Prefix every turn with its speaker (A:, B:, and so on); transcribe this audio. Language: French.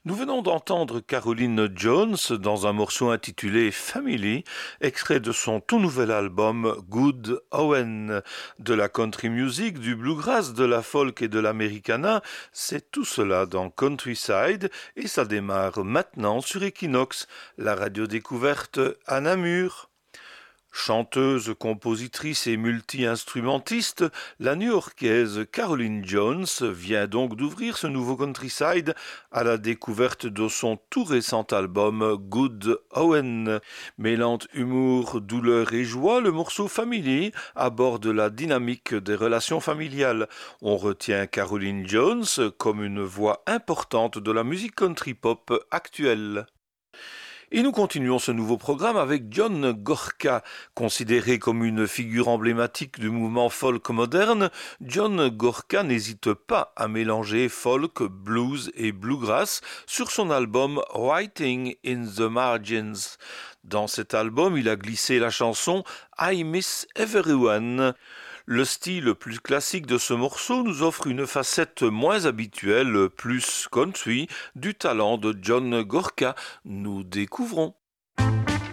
A: Nous venons d'entendre Caroline Jones dans un morceau intitulé Family, extrait de son tout nouvel album Good Owen. De la country music, du bluegrass, de la folk et de l'americana, c'est tout cela dans Countryside et ça démarre maintenant sur Equinox, la radio découverte à Namur. Chanteuse, compositrice et multi-instrumentiste, la New-Yorkaise Caroline Jones vient donc d'ouvrir ce nouveau Countryside à la découverte de son tout récent album Good Owen. Mêlant humour, douleur et joie, le morceau Family aborde la dynamique des relations familiales. On retient Caroline Jones comme une voix importante de la musique country-pop actuelle. Et nous continuons ce nouveau programme avec John Gorka. Considéré comme une figure emblématique du mouvement folk moderne, John Gorka n'hésite pas à mélanger folk, blues et bluegrass sur son album Writing in the Margins. Dans cet album, il a glissé la chanson I Miss Everyone. Le style plus classique de ce morceau nous offre une facette moins habituelle, plus country, du talent de John Gorka. Nous découvrons.